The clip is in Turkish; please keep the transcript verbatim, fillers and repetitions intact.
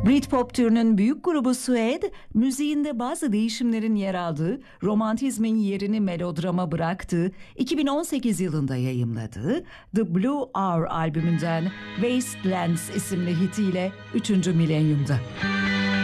Britpop türünün büyük grubu Suede, müziğinde bazı değişimlerin yer aldığı, romantizmin yerini melodrama bıraktığı, iki bin on sekiz yılında yayımladığı The Blue Hour albümünden Wastelands isimli hitiyle üçüncü milenyumda.